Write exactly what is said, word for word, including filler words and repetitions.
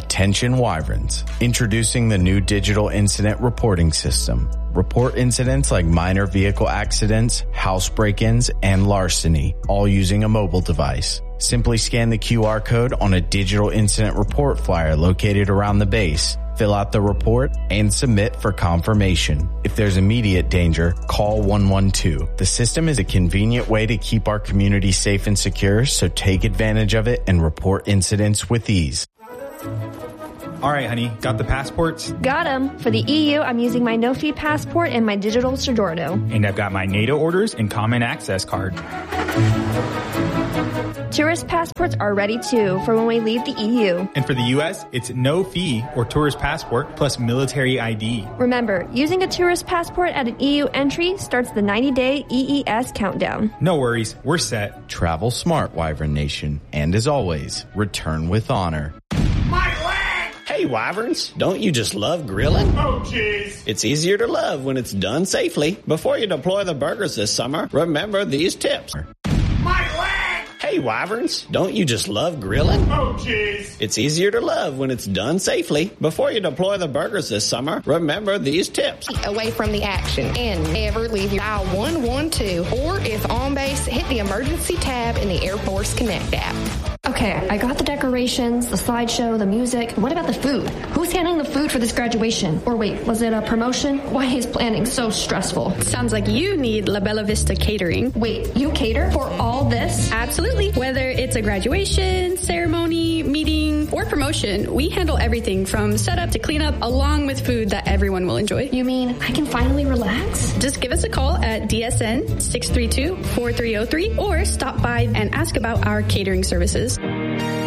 Attention Wyverns. Introducing the new digital incident reporting system. Report incidents like minor vehicle accidents, house break-ins, and larceny, all using a mobile device. Simply scan the Q R code on a digital incident report flyer located around the base. Fill out the report and submit for confirmation. If there's immediate danger, call one one two. The system is a convenient way to keep our community safe and secure, so take advantage of it and report incidents with ease. All right, honey, got the passports? Got them. For the E U, I'm using my no-fee passport and my digital Soggiorno. And I've got my NATO orders and common access card. Tourist passports are ready too for when we leave the E U. And for the U S, it's no fee or tourist passport plus military I D. Remember, using a tourist passport at an E U entry starts the ninety-day E E S countdown. No worries, we're set. Travel smart, Wyvern Nation. And as always, return with honor. Hey, Wyverns, don't you just love grilling? Oh, jeez. It's easier to love when it's done safely. Before you deploy the burgers this summer, remember these tips. My leg! Hey, Wyverns, don't you just love grilling? Oh, jeez. It's easier to love when it's done safely. Before you deploy the burgers this summer, remember these tips. Away from the action and never leave your dial one one two, or if on base, hit the emergency tab in the Air Force Connect app. Okay, I got the decorations, the slideshow, the music. What about the food? Who's handling the food for this graduation? Or wait, was it a promotion? Why is planning so stressful? Sounds like you need La Bella Vista Catering. Wait, you cater for all this? Absolutely. Whether it's a graduation, ceremony, meeting, or promotion, we handle everything from setup to cleanup along with food that everyone will enjoy. You mean I can finally relax? Just give us a call at D S N six three two, four three zero three or stop by and ask about our catering services.